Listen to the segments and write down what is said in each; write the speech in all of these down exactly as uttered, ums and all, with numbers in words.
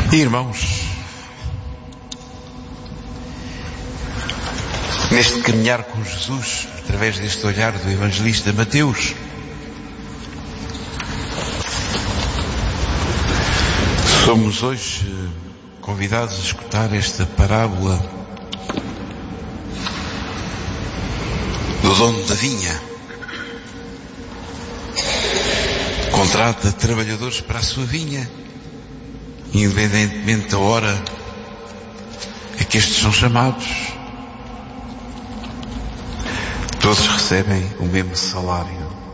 Irmãos, neste caminhar com Jesus, através deste olhar do evangelista Mateus, somos hoje convidados a escutar esta parábola do dono da vinha. Contrata trabalhadores para a sua vinha, independentemente da hora a que estes são chamados. Todos recebem o mesmo salário.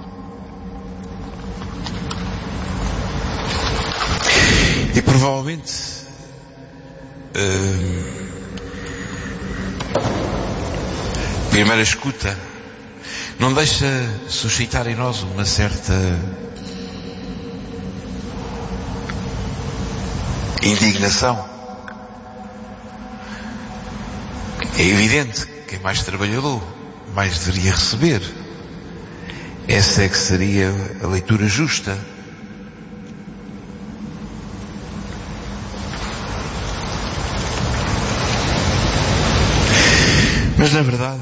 E provavelmente hum, a primeira escuta não deixa suscitar em nós uma certa indignação. É evidente que quem mais trabalhou, mais deveria receber. Essa é que seria a leitura justa. Mas na verdade,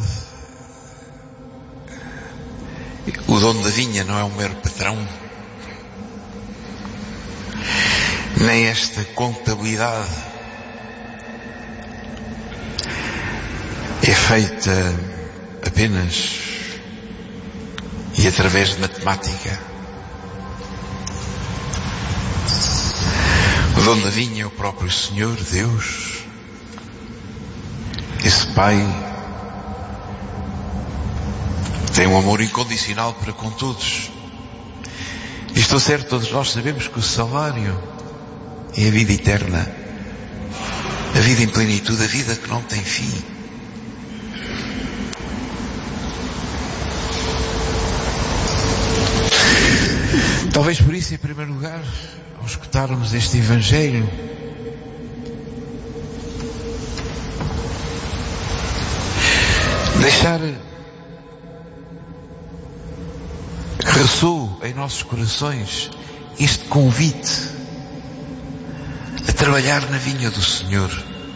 o dono da vinha não é um mero patrão. Nem esta contabilidade é feita apenas e através de matemática. O dono da vinha é o próprio Senhor, Deus, esse Pai tem um amor incondicional para com todos. E estou certo, todos nós sabemos que o salário é a vida eterna, a vida em plenitude, a vida que não tem fim. Talvez por isso, em primeiro lugar, ao escutarmos este Evangelho, deixar que ressoe em nossos corações este convite a trabalhar na vinha do Senhor.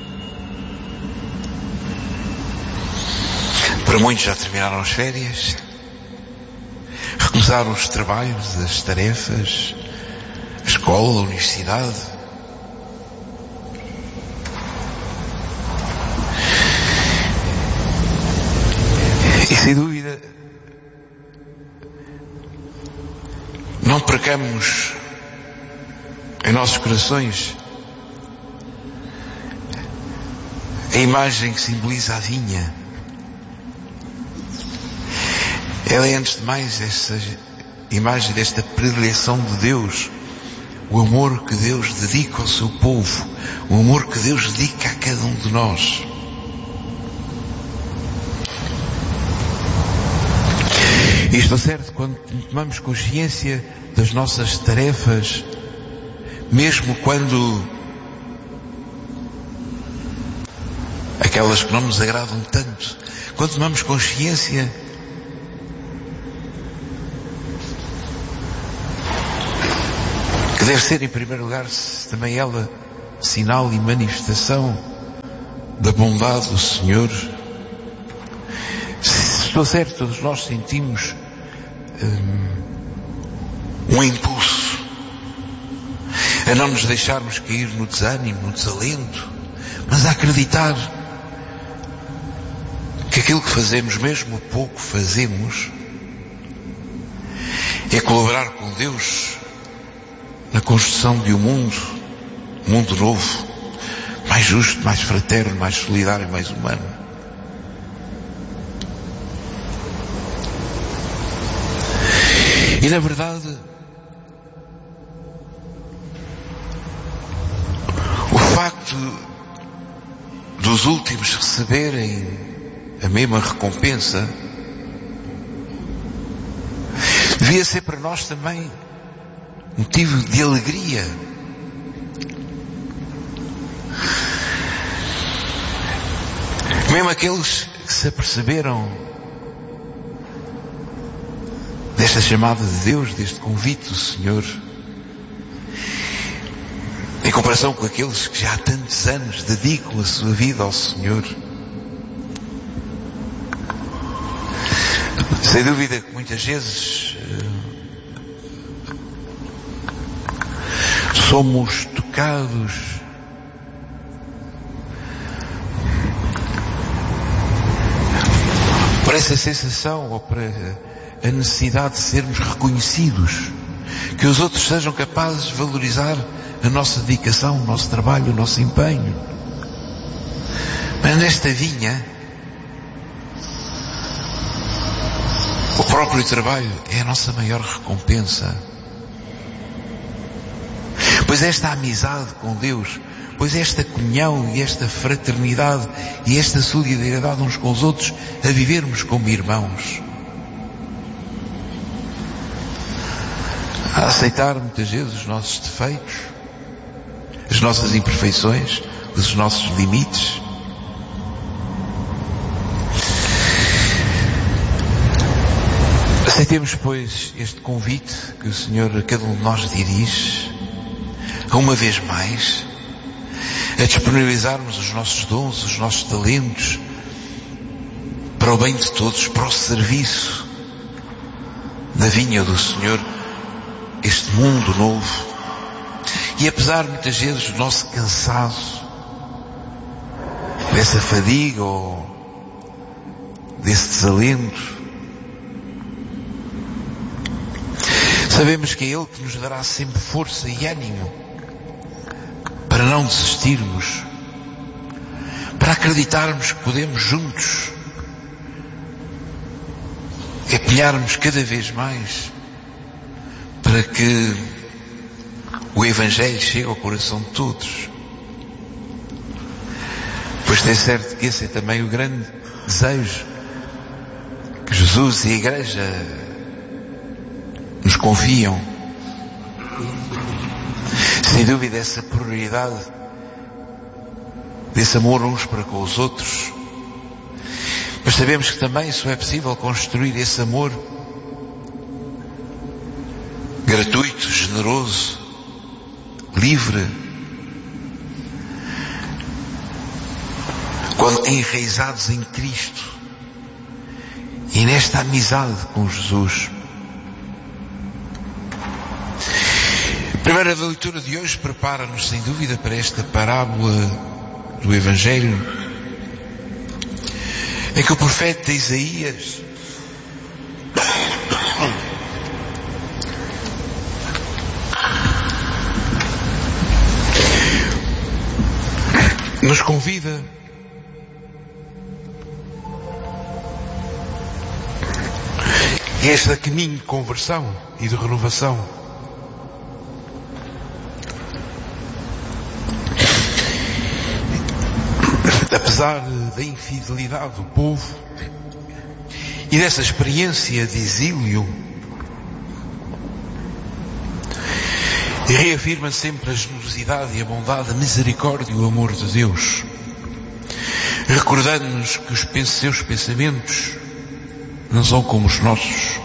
Para muitos já terminaram as férias, recomeçaram os trabalhos, as tarefas, a escola, a universidade. E sem dúvida, não percamos em nossos corações a imagem que simboliza a vinha. Ela é, antes de mais, essa imagem desta predileção de Deus, o amor que Deus dedica ao seu povo, o amor que Deus dedica a cada um de nós. E estou certo, quando tomamos consciência das nossas tarefas, mesmo quando aquelas que não nos agradam tanto, quando tomamos consciência que deve ser, em primeiro lugar, também ela sinal e manifestação da bondade do Senhor. Estou certo, todos nós sentimos um, um impulso a não nos deixarmos cair no desânimo, no desalento, mas a acreditar que aquilo que fazemos, mesmo o pouco fazemos, é colaborar com Deus na construção de um mundo, um mundo novo, mais justo, mais fraterno, mais solidário, mais humano. E na verdade, o facto dos últimos receberem a mesma recompensa devia ser para nós também motivo de alegria. Mesmo aqueles que se aperceberam desta chamada de Deus, deste convite do Senhor, em comparação com aqueles que já há tantos anos dedicam a sua vida ao Senhor. Sem dúvida que muitas vezes somos tocados por essa sensação ou por a necessidade de sermos reconhecidos, que os outros sejam capazes de valorizar a nossa dedicação, o nosso trabalho, o nosso empenho. Mas nesta vinha, o próprio trabalho é a nossa maior recompensa. Pois esta amizade com Deus, pois esta comunhão e esta fraternidade e esta solidariedade uns com os outros, a vivermos como irmãos, a aceitar muitas vezes os nossos defeitos, as nossas imperfeições, os nossos limites. Aceitemos, pois, este convite que o Senhor a cada um de nós dirige, a uma vez mais, a disponibilizarmos os nossos dons, os nossos talentos, para o bem de todos, para o serviço da vinha do Senhor, este mundo novo. E apesar muitas vezes do nosso cansaço, dessa fadiga ou desse desalento, sabemos que é Ele que nos dará sempre força e ânimo para não desistirmos, para acreditarmos que podemos juntos empenhar-nos cada vez mais para que o Evangelho chegue ao coração de todos. Pois tem certo que esse é também o grande desejo que Jesus e a Igreja nos confiam. Sem dúvida, essa prioridade desse amor uns para com os outros. Mas sabemos que também só é possível construir esse amor gratuito, generoso, livre, quando enraizados em Cristo e nesta amizade com Jesus. A primeira leitura de hoje prepara-nos sem dúvida para esta parábola do Evangelho, em que o profeta Isaías nos convida a este caminho de conversão e de renovação. Apesar da infidelidade do povo e dessa experiência de exílio, e reafirma sempre a generosidade e a bondade, a misericórdia e o amor de Deus, recordando-nos que os seus pensamentos não são como os nossos,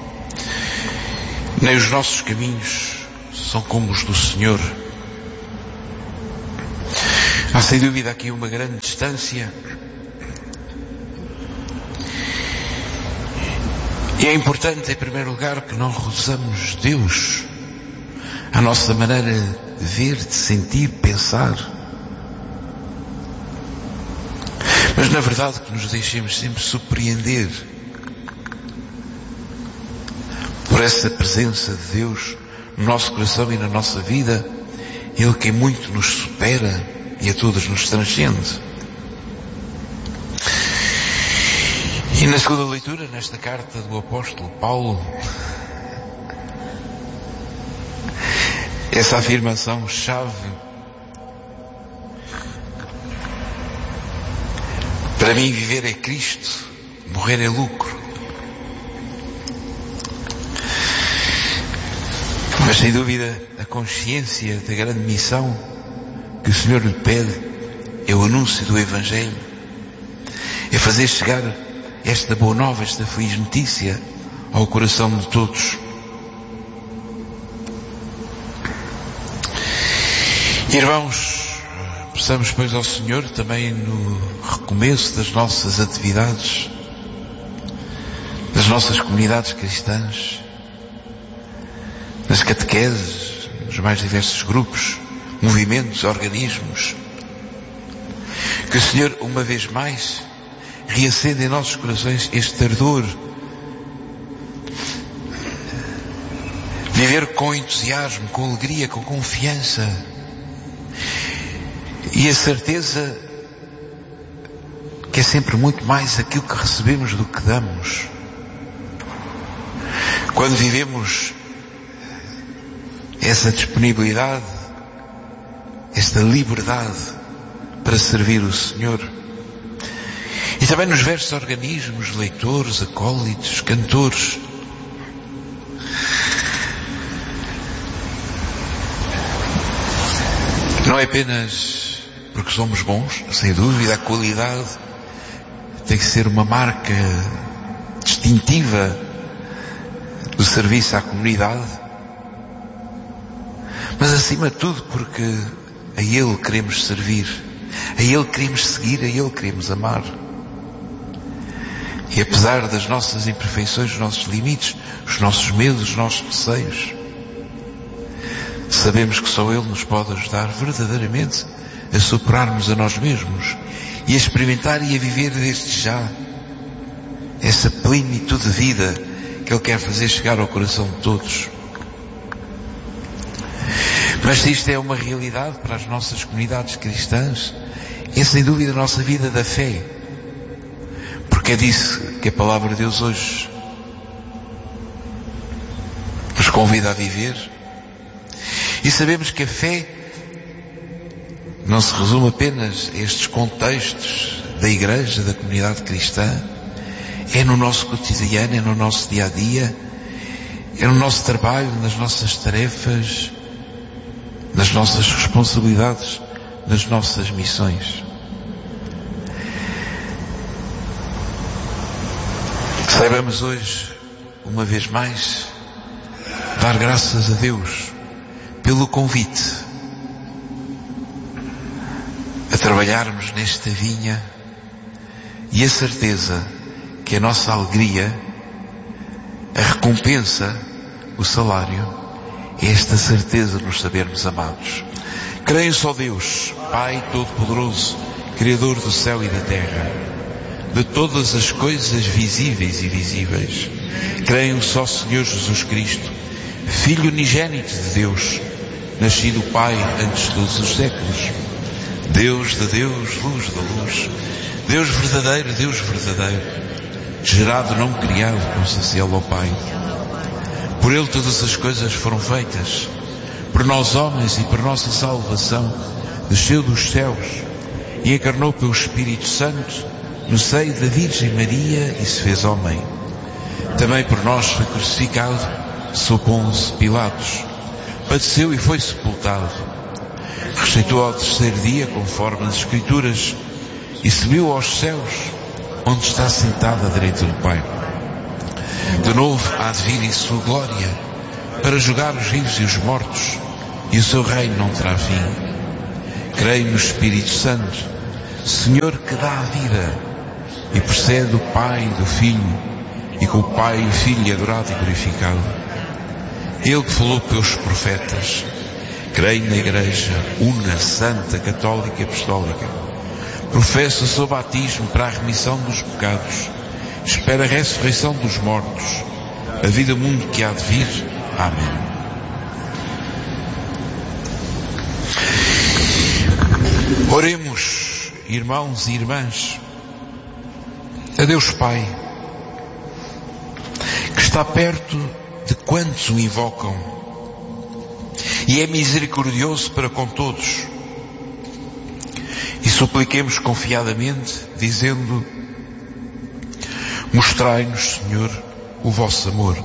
nem os nossos caminhos são como os do Senhor. Há sem dúvida aqui uma grande distância, e é importante, em primeiro lugar, que não reduzamos Deus à nossa maneira de ver, de sentir, pensar, mas na verdade que nos deixemos sempre surpreender por essa presença de Deus no nosso coração e na nossa vida, Ele que muito nos supera e a todos nos transcende. E na segunda leitura, nesta carta do apóstolo Paulo, essa afirmação-chave para mim: viver é Cristo, morrer é lucro. Mas sem dúvida a consciência da grande missão que o Senhor lhe pede é o anúncio do Evangelho, é fazer chegar esta boa nova, esta feliz notícia ao coração de todos. Irmãos, peçamos pois ao Senhor também no recomeço das nossas atividades, das nossas comunidades cristãs, nas catequeses, nos mais diversos grupos, movimentos, organismos, que o Senhor, uma vez mais, reacenda em nossos corações este ardor, viver com entusiasmo, com alegria, com confiança e a certeza que é sempre muito mais aquilo que recebemos do que damos. Quando vivemos essa disponibilidade, esta liberdade para servir o Senhor. E também nos diversos organismos, leitores, acólitos, cantores. Não é apenas porque somos bons, sem dúvida, a qualidade tem que ser uma marca distintiva do serviço à comunidade, mas acima de tudo porque a Ele queremos servir, a Ele queremos seguir, a Ele queremos amar. E apesar das nossas imperfeições, os nossos limites, os nossos medos, os nossos receios, sabemos que só Ele nos pode ajudar verdadeiramente a superarmos a nós mesmos e a experimentar e a viver desde já essa plenitude de vida que Ele quer fazer chegar ao coração de todos. Mas se isto é uma realidade para as nossas comunidades cristãs, é sem dúvida a nossa vida da fé. Porque é disso que a palavra de Deus hoje nos convida a viver. E sabemos que a fé não se resume apenas a estes contextos da igreja, da comunidade cristã. É no nosso cotidiano, é no nosso dia a dia, é no nosso trabalho, nas nossas tarefas, nas nossas responsabilidades, nas nossas missões. Saibamos hoje, uma vez mais, dar graças a Deus pelo convite a trabalharmos nesta vinha e a certeza que a nossa alegria, a recompensa, o salário, é esta certeza de nos sabermos amados. Creio só Deus, Pai Todo-Poderoso, Criador do céu e da terra, de todas as coisas visíveis e invisíveis. Creio só Senhor Jesus Cristo, Filho unigênito de Deus, nascido Pai antes de todos os séculos, Deus de Deus, luz da luz, Deus verdadeiro, Deus verdadeiro, gerado, não criado, consubstancial ao Pai. Por Ele todas as coisas foram feitas. Por nós homens e por nossa salvação, desceu dos céus e encarnou pelo Espírito Santo no seio da Virgem Maria e se fez homem. Também por nós foi crucificado sob Pôncio Pilatos. Padeceu e foi sepultado. Ressuscitou ao terceiro dia, conforme as Escrituras, e subiu aos céus, onde está sentado à direita do Pai. De novo há de vir em sua glória, para julgar os vivos e os mortos, e o seu reino não terá fim. Creio no Espírito Santo, Senhor que dá a vida, e procede do Pai e do Filho, e com o Pai e o Filho é adorado e glorificado. Ele que falou pelos profetas. Creio na Igreja, una, santa, católica e apostólica. Professo o seu batismo para a remissão dos pecados. Espero a ressurreição dos mortos, a vida do mundo que há de vir. Amém. Oremos, irmãos e irmãs, a Deus Pai, que está perto de quantos o invocam e é misericordioso para com todos. E supliquemos confiadamente, dizendo: mostrai-nos, Senhor, o vosso amor.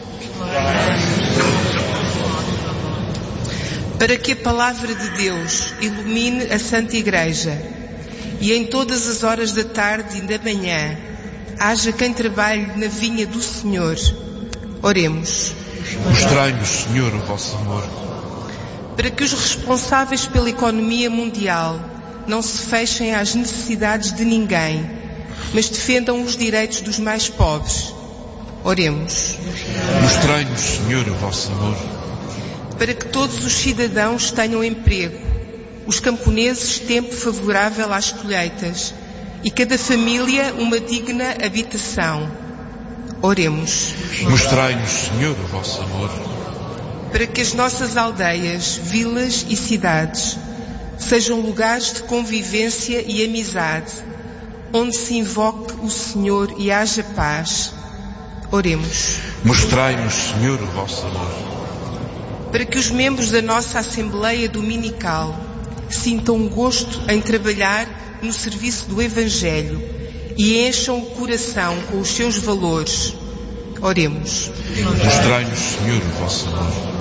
Para que a palavra de Deus ilumine a Santa Igreja e em todas as horas da tarde e da manhã haja quem trabalhe na vinha do Senhor. Oremos. Mostrai-nos, Senhor, o vosso amor. para que os responsáveis pela economia mundial não se fechem às necessidades de ninguém, mas defendam os direitos dos mais pobres. Oremos. Mostrai-nos, Senhor, o vosso amor. Para que todos os cidadãos tenham emprego, os camponeses tempo favorável às colheitas e cada família uma digna habitação. Oremos. Mostrai-nos, Senhor, o vosso amor. Para que as nossas aldeias, vilas e cidades sejam lugares de convivência e amizade, onde se invoque o Senhor e haja paz. Oremos. Mostrai-nos, Senhor, o vosso amor. Para que os membros da nossa Assembleia Dominical sintam gosto em trabalhar no serviço do Evangelho e encham o coração com os seus valores. Oremos. Mostrai-nos, Senhor, o vosso amor.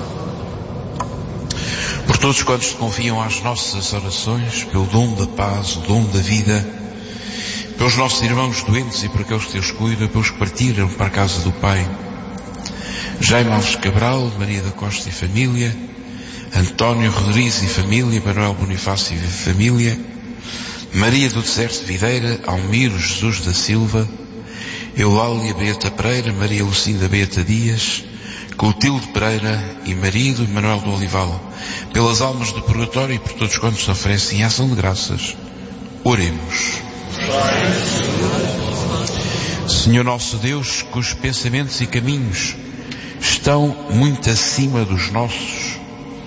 Por todos quantos se confiam às nossas orações, pelo dom da paz, o dom da vida, pelos nossos irmãos doentes e por aqueles que Deus cuida, pelos que partiram para a casa do Pai, Jaime Alves Cabral, Maria da Costa e família, António Rodrigues e família, Manuel Bonifácio e família, Maria do Deserto de Videira, Almiro Jesus da Silva, Eulália Beata Pereira, Maria Lucinda Beata Dias, Clotilde Pereira e marido Manuel do Olival, pelas almas do purgatório e por todos quantos se oferecem em ação de graças, oremos. Senhor nosso Deus, cujos pensamentos e caminhos estão muito acima dos nossos,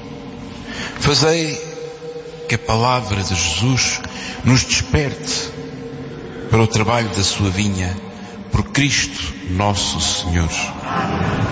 fazei que a palavra de Jesus nos desperte para o trabalho da sua vinha, por Cristo nosso Senhor.